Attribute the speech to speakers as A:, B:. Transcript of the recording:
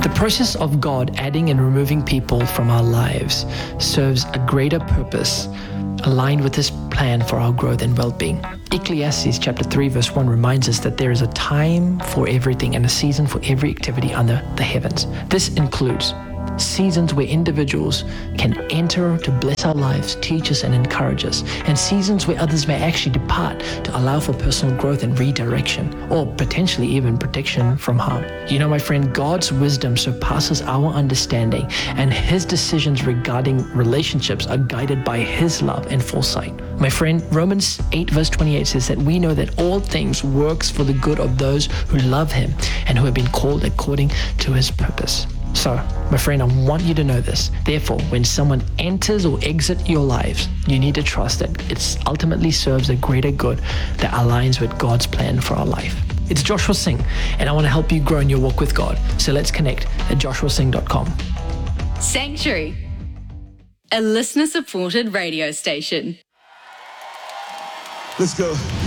A: The process of God adding and removing people from our lives serves a greater purpose aligned with His plan for our growth and well-being. Ecclesiastes chapter 3 verse 1 reminds us that there is a time for everything and a season for every activity under the heavens. This includes seasons where individuals can enter to bless our lives, teach us and encourage us, and seasons where others may actually depart to allow for personal growth and redirection, or potentially even protection from harm. You know, my friend, God's wisdom surpasses our understanding, and His decisions regarding relationships are guided by His love and foresight. My friend, Romans 8 verse 28 says that we know that all things works for the good of those who love Him and who have been called according to His purpose. So, my friend, I want you to know this. Therefore, when someone enters or exits your lives, you need to trust that it ultimately serves a greater good that aligns with God's plan for our life. It's Joshua Singh, and I want to help you grow in your walk with God. So let's connect at joshuasingh.com.
B: Sanctuary, a listener-supported radio station.
C: Let's go.